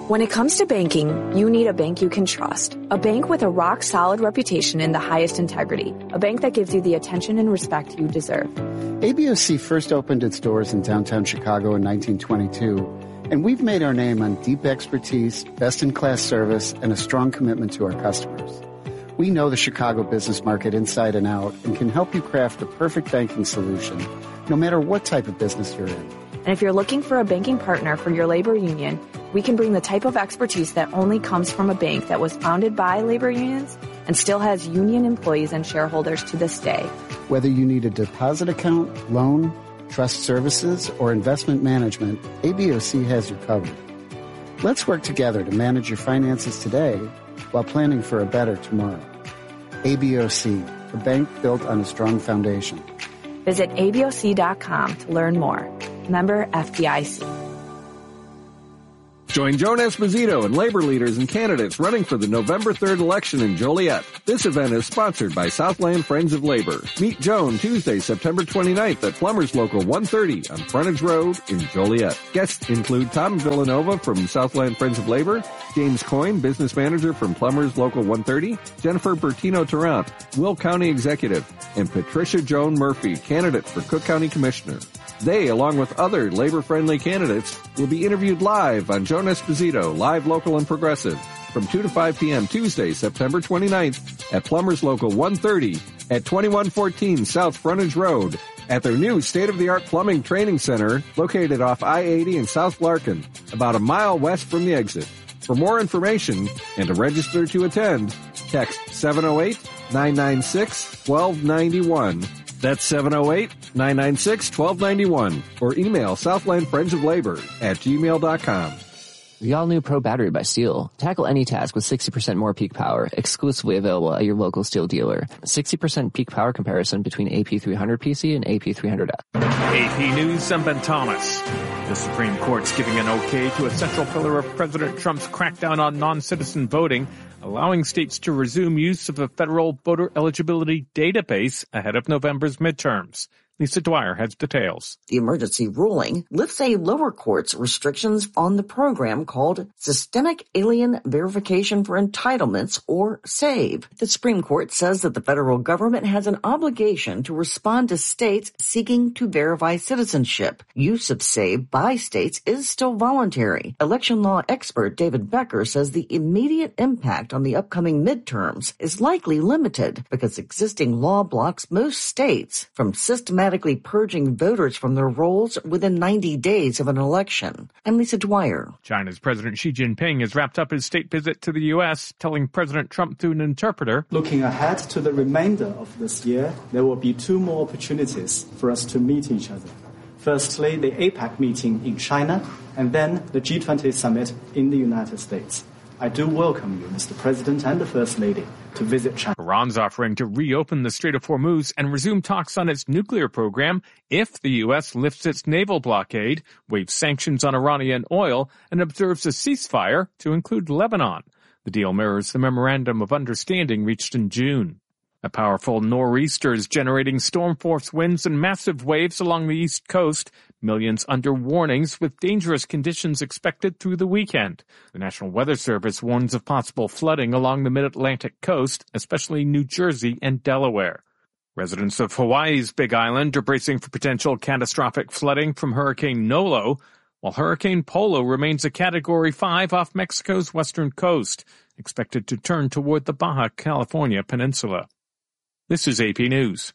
When it comes to banking, you need a bank you can trust. A bank with a rock-solid reputation and the highest integrity. A bank that gives you the attention and respect you deserve. ABOC first opened its doors in downtown Chicago in 1922, and we've made our name on deep expertise, best-in-class service, and a strong commitment to our customers. We know the Chicago business market inside and out and can help you craft the perfect banking solution, no matter what type of business you're in. And if you're looking for a banking partner for your labor union, we can bring the type of expertise that only comes from a bank that was founded by labor unions and still has union employees and shareholders to this day. Whether you need a deposit account, loan, trust services, or investment management, ABOC has you covered. Let's work together to manage your finances today while planning for a better tomorrow. ABOC, a bank built on a strong foundation. Visit ABOC.com to learn more. Member FDIC. Join Joan Esposito and labor leaders and candidates running for the November 3rd election in Joliet. This event is sponsored by Southland Friends of Labor. Meet Joan Tuesday, September 29th at Plumbers Local 130 on Frontage Road in Joliet. Guests include Tom Villanova from Southland Friends of Labor, James Coyne, business manager from Plumbers Local 130, Jennifer Bertino-Tarrant, Will County Executive, and Patricia Joan Murphy, candidate for Cook County Commissioner. They, along with other labor-friendly candidates, will be interviewed live on Joan Esposito, Live, Local, and Progressive from 2 to 5 p.m. Tuesday, September 29th at Plumbers Local 130 at 2114 South Frontage Road at their new state-of-the-art plumbing training center located off I-80 in South Larkin, about a mile west from the exit. For more information and to register to attend, text 708-996-1291. That's 708-996-1291 or email Southland Friends of Labor at gmail.com. The all-new Pro Battery by STIHL. Tackle any task with 60% more peak power, exclusively available at your local STIHL dealer. 60% peak power comparison between AP300 PC and AP300F. AP News, I'm Ben Thomas. The Supreme Court's giving an okay to a central pillar of President Trump's crackdown on non-citizen voting, allowing states to resume use of a federal voter eligibility database ahead of November's midterms. Lisa Dwyer has details. The emergency ruling lifts a lower court's restrictions on the program called Systemic Alien Verification for Entitlements, or SAVE. The Supreme Court says that the federal government has an obligation to respond to states seeking to verify citizenship. Use of SAVE by states is still voluntary. Election law expert David Becker says the immediate impact on the upcoming midterms is likely limited because existing law blocks most states from systematically purging voters from their rolls within 90 days of an election. I'm Lisa Dwyer. China's President Xi Jinping has wrapped up his state visit to the U.S., telling President Trump through an interpreter, "Looking ahead to the remainder of this year, there will be two more opportunities for us to meet each other. Firstly, the APEC meeting in China, and then the G20 summit in the United States. I do welcome you, Mr. President and the First Lady, to visit China." Iran's offering to reopen the Strait of Hormuz and resume talks on its nuclear program if the U.S. lifts its naval blockade, waives sanctions on Iranian oil, and observes a ceasefire to include Lebanon. The deal mirrors the memorandum of understanding reached in June. A powerful nor'easter is generating storm-force winds and massive waves along the East Coast, millions under warnings with dangerous conditions expected through the weekend. The National Weather Service warns of possible flooding along the mid-Atlantic coast, especially New Jersey and Delaware. Residents of Hawaii's Big Island are bracing for potential catastrophic flooding from Hurricane Nolo, while Hurricane Polo remains a Category 5 off Mexico's western coast, expected to turn toward the Baja California peninsula. This is AP News.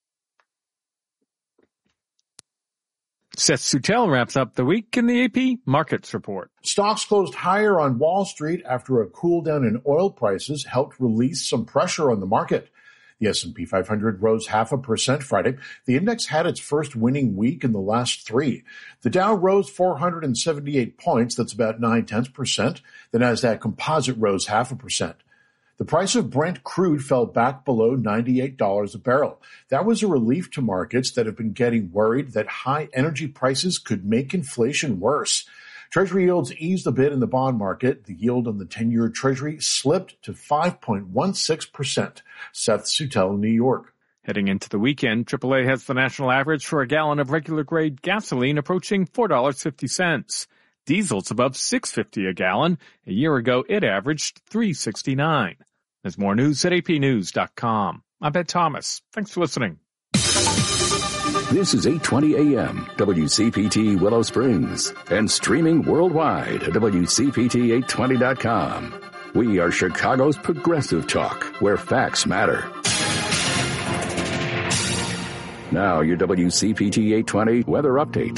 Seth Suttel wraps up the week in the AP Markets Report. Stocks closed higher on Wall Street after a cool down in oil prices helped release some pressure on the market. The S&P 500 rose 0.5% Friday. The index had its first winning week in the last three. The Dow rose 478 points, that's about 0.9%. The Nasdaq Composite rose 0.5%. The price of Brent crude fell back below $98 a barrel. That was a relief to markets that have been getting worried that high energy prices could make inflation worse. Treasury yields eased a bit in the bond market. The yield on the 10-year Treasury slipped to 5.16%. Seth Suttel, New York. Heading into the weekend, AAA has the national average for a gallon of regular grade gasoline approaching $4.50. Diesel's above $6.50 a gallon. A year ago, it averaged $3.69. There's more news at apnews.com. I'm Ed Thomas. Thanks for listening. This is 820 AM, WCPT Willow Springs, and streaming worldwide at WCPT820.com. We are Chicago's progressive talk, where facts matter. Now, your WCPT 820 weather update.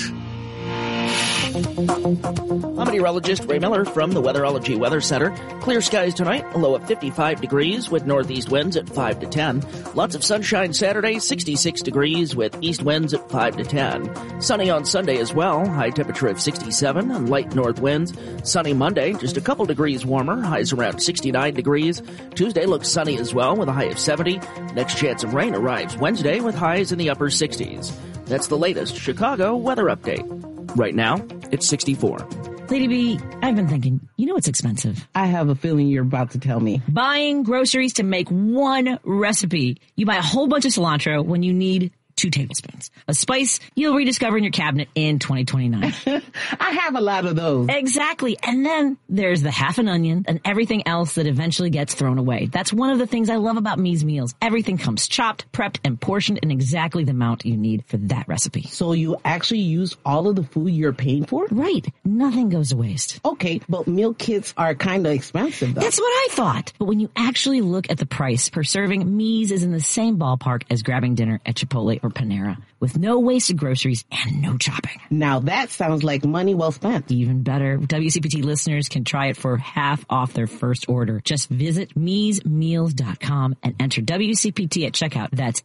I'm meteorologist Ray Miller from the Weatherology Weather Center. Clear skies tonight, a low of 55 degrees with northeast winds at 5 to 10. Lots of sunshine Saturday, 66 degrees with east winds at 5 to 10. Sunny on Sunday as well, high temperature of 67 and light north winds. Sunny Monday, just a couple degrees warmer, highs around 69 degrees. Tuesday looks sunny as well with a high of 70. Next chance of rain arrives Wednesday with highs in the upper 60s. That's the latest Chicago weather update. Right now, it's 64. Lady B, I've been thinking, you know it's expensive. I have a feeling you're about to tell me. Buying groceries to make one recipe. You buy a whole bunch of cilantro when you need 2 tablespoons. A spice you'll rediscover in your cabinet in 2029. I have a lot of those. Exactly. And then there's the half an onion and everything else that eventually gets thrown away. That's one of the things I love about Me's Meals. Everything comes chopped, prepped, and portioned in exactly the amount you need for that recipe. So you actually use all of the food you're paying for? Right. Nothing goes to waste. Okay, but meal kits are kind of expensive, though. That's what I thought. But when you actually look at the price per serving, Me's is in the same ballpark as grabbing dinner at Chipotle or Panera, with no wasted groceries and no chopping. Now that sounds like money well spent. Even better, WCPT listeners can try it for half off their first order. Just visit meesmeals.com and enter WCPT at checkout. That's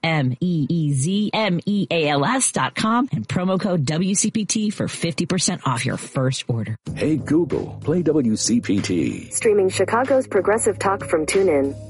MEEZMEALS.com and promo code WCPT for 50% off your first order. Hey Google, play WCPT. Streaming Chicago's progressive talk from TuneIn.